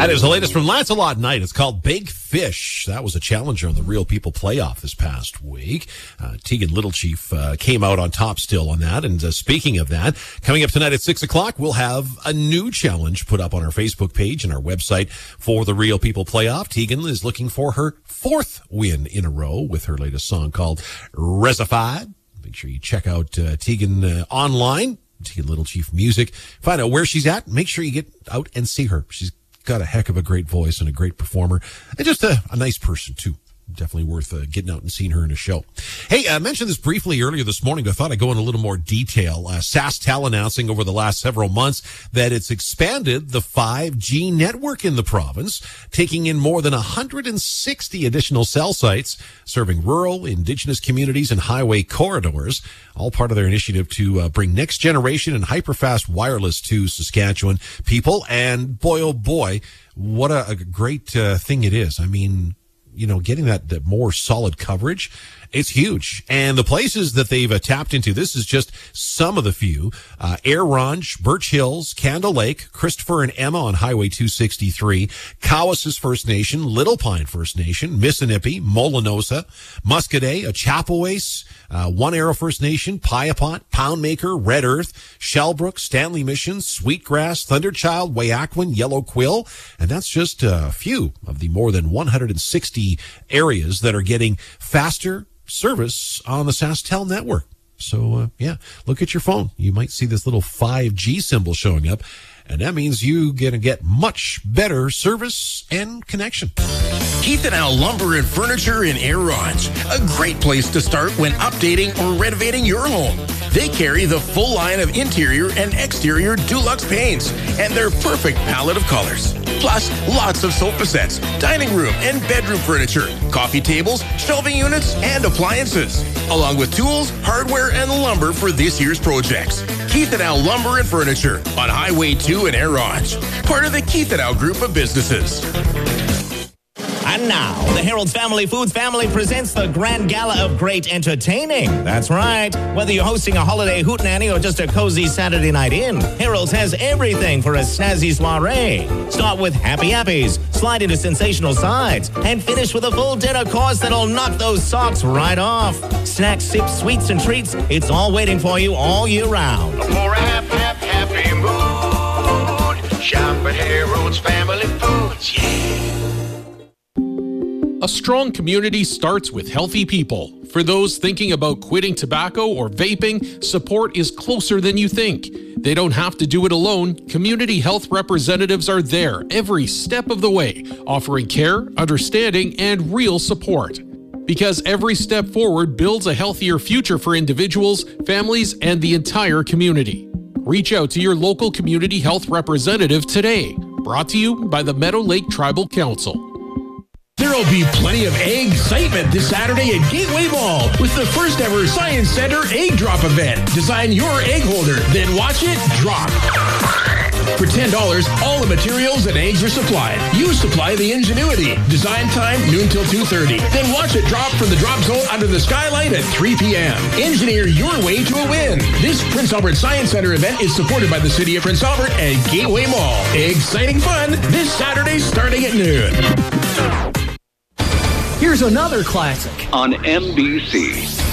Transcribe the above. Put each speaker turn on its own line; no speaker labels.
That is the latest from Lancelot Knight. It's called Big Fish. That was a challenger on the Real People playoff this past week. Tegan Littlechief came out on top still on that. And speaking of that, coming up tonight at 6 o'clock, we'll have a new challenge put up on our Facebook page and our website for the Real People playoff. Tegan is looking for her 4th win in a row with her latest song called Resified. Make sure you check out Tegan online, Tegan Littlechief Music. Find out where she's at. Make sure you get out and see her. She's got a heck of a great voice and a great performer and just a nice person too. Definitely worth getting out and seeing her in a show. Hey, I mentioned this briefly earlier this morning, but I thought I'd go in a little more detail. SaskTel announcing over the last several months that it's expanded the 5G network in the province, taking in more than 160 additional cell sites, serving rural, Indigenous communities, and highway corridors, all part of their initiative to bring next generation and hyperfast wireless to Saskatchewan people. And boy, oh boy, what a great thing it is. I mean, you know, getting that more solid coverage, it's huge. And the places that they've tapped into, this is just some of the few, Air Ronge, Birch Hills, Candle Lake, Christopher and Emma on Highway 263, Cowessess First Nation, Little Pine First Nation, Missinippi, Molinosa, Muscadet, Achapowace, One Arrow First Nation, Piapot, Poundmaker, Red Earth, Shellbrook, Stanley Mission, Sweetgrass, Thunderchild, Wayakwin, Yellow Quill. And that's just a few of the more than 160 areas that are getting faster service on the SaskTel network. So, look at your phone. You might see this little 5G symbol showing up, and that means you're going to get much better service and connection.
Keith and Al Lumber and Furniture in Air Ronge. A great place to start when updating or renovating your home. They carry the full line of interior and exterior Dulux paints and their perfect palette of colors. Plus, lots of sofa sets, dining room and bedroom furniture, coffee tables, shelving units, and appliances, along with tools, hardware, and lumber for this year's projects. Keith and Al Lumber and Furniture on Highway 2 in Air Ronge, part of the Keith and Al Group of Businesses.
And now, the Harold's Family Foods family presents the Grand Gala of Great Entertaining. That's right. Whether you're hosting a holiday hootenanny or just a cozy Saturday night in, Harold's has everything for a snazzy soiree. Start with Happy Appies, slide into sensational sides, and finish with a full dinner course that'll knock those socks right off. Snacks, sips, sweets, and treats, it's all waiting for you all year round.
For a happy mood, shop at Harold's Family Foods, yeah.
A strong community starts with healthy people. For those thinking about quitting tobacco or vaping, support is closer than you think. They don't have to do it alone. Community health representatives are there every step of the way, offering care, understanding, and real support. Because every step forward builds a healthier future for individuals, families, and the entire community. Reach out to your local community health representative today. Brought to you by the Meadow Lake Tribal Council.
There will be plenty of egg excitement this Saturday at Gateway Mall with the first ever Science Center Egg Drop event. Design your egg holder, then watch it drop. For $10, all the materials and eggs are supplied. You supply the ingenuity. Design time, noon till 2:30. Then watch it drop from the drop zone under the skylight at 3 p.m. Engineer your way to a win. This Prince Albert Science Center event is supported by the City of Prince Albert and Gateway Mall. Exciting fun this Saturday starting at noon.
Here's another classic
on NBC.